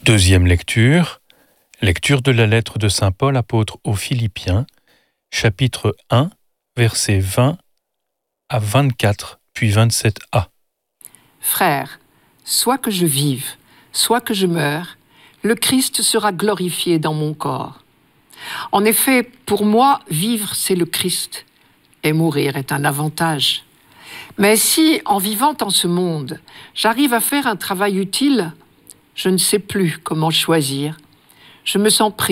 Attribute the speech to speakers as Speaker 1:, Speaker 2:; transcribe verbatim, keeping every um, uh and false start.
Speaker 1: Deuxième lecture, lecture de la lettre de saint Paul apôtre aux Philippiens, chapitre un, versets vingt à vingt-quatre, puis vingt-sept a.
Speaker 2: Frères, soit que je vive, soit que je meure, le Christ sera glorifié dans mon corps. En effet, pour moi, vivre, c'est le Christ, et mourir est un avantage. Mais si, en vivant en ce monde, j'arrive à faire un travail utile, je ne sais plus comment choisir. Je me sens pris